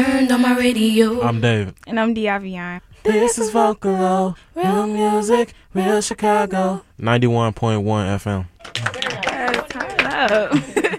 Turned on my radio. I'm David. And I'm Diavion. This is Vocalo, real music, real Chicago. 91.1 FM. Turn up.